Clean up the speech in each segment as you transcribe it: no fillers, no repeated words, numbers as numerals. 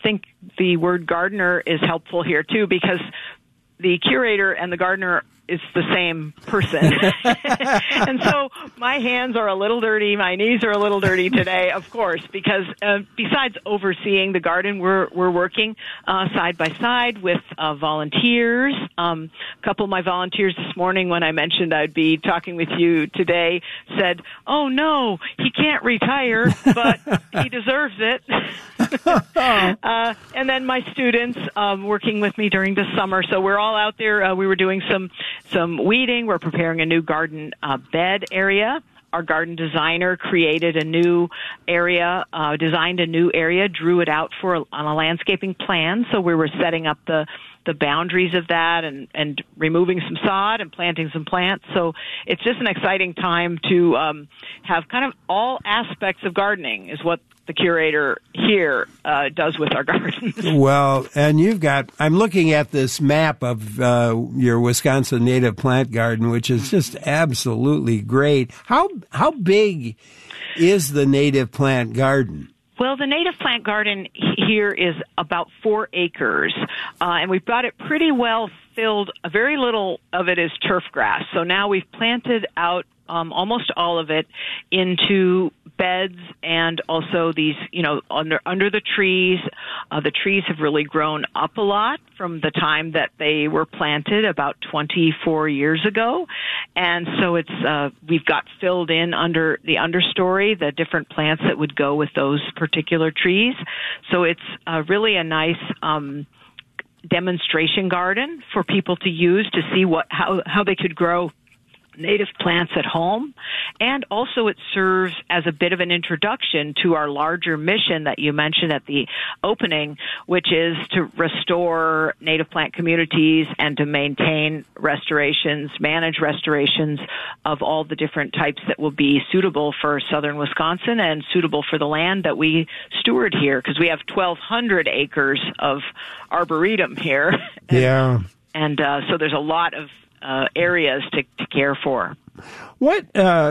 think the word gardener is helpful here, too, because the curator and the gardener is the same person. And so my hands are a little dirty, my knees are a little dirty today, of course, because besides overseeing the garden, we're working side by side with volunteers. A couple of my volunteers this morning, when I mentioned I'd be talking with you today, said, "Oh, no, he can't retire, but he deserves it." And then my students working with me during the summer. So we're all out there. We were doing some weeding. We're preparing a new garden bed area. Our garden designer created a new area, designed a new area, drew it out on a landscaping plan. So we were setting up the boundaries of that and removing some sod and planting some plants. So it's just an exciting time to have kind of all aspects of gardening is what the curator here does with our gardens. Well, and I'm looking at this map of your Wisconsin native plant garden, which is just absolutely great. How big is the native plant garden? Well, the native plant garden here is about 4 acres, and we've got it pretty well filled. Very little of it is turf grass. So now we've planted out almost all of it into beds, and also these, under the trees. The trees have really grown up a lot from the time that they were planted about 24 years ago. And so we've got filled in under the understory, the different plants that would go with those particular trees. So it's really a nice demonstration garden for people to use to see how they could grow native plants at home. And also it serves as a bit of an introduction to our larger mission that you mentioned at the opening, which is to restore native plant communities and to manage restorations of all the different types that will be suitable for southern Wisconsin and suitable for the land that we steward here, because we have 1,200 acres of arboretum here. Yeah. And so there's a lot of areas to care for. What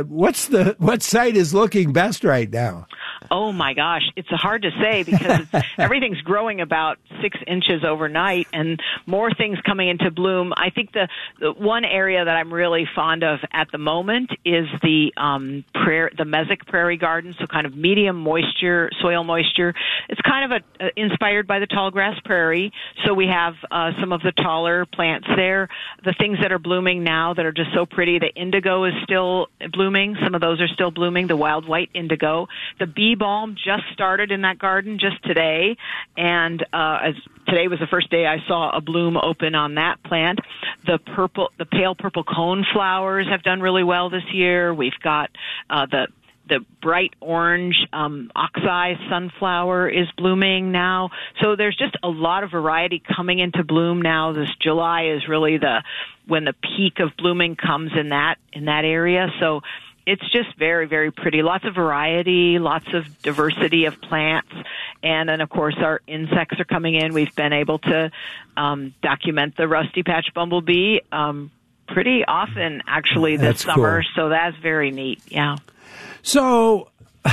site is looking best right now? Oh my gosh, it's hard to say because everything's growing about 6 inches overnight and more things coming into bloom. I think the one area that I'm really fond of at the moment is the Mesic Prairie Garden, so kind of medium soil moisture. It's kind of inspired by the tall grass prairie, so we have some of the taller plants there. The things that are blooming now that are just so pretty, the indigo is still blooming. Some of those are still blooming, the wild white indigo. The bee balm just started in that garden just today, and as today was the first day I saw a bloom open on that plant. The pale purple cone flowers have done really well this year. We've got the bright orange oxeye sunflower is blooming now. So there's just a lot of variety coming into bloom now. This July is really when the peak of blooming comes in that area. So it's just very, very pretty. Lots of variety, lots of diversity of plants. And then, of course, our insects are coming in. We've been able to document the rusty patch bumblebee pretty often, actually, this summer. Cool. So that's very neat, yeah. So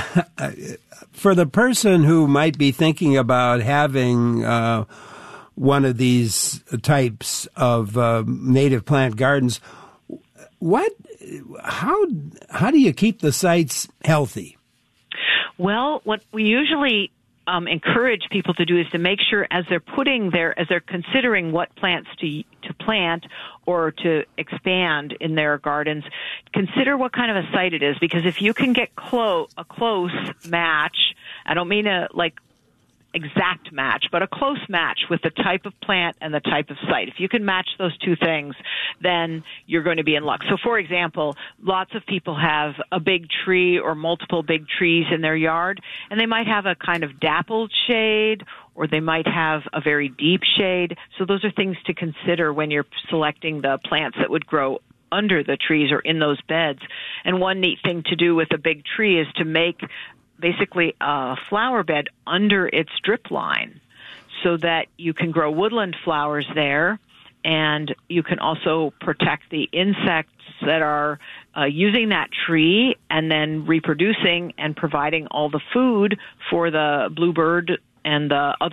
for the person who might be thinking about having one of these types of native plant gardens, how do you keep the sites healthy? Well, what we usually encourage people to do is to make sure as they're considering what plants to plant or to expand in their gardens, consider what kind of a site it is, because if you can get a close match, I don't mean exact match, but a close match with the type of plant and the type of site. If you can match those two things, then you're going to be in luck. So, for example, lots of people have a big tree or multiple big trees in their yard, and they might have a kind of dappled shade, or they might have a very deep shade. So those are things to consider when you're selecting the plants that would grow under the trees or in those beds. And one neat thing to do with a big tree is to make basically a flower bed under its drip line so that you can grow woodland flowers there, and you can also protect the insects that are using that tree and then reproducing and providing all the food for the bluebird and the other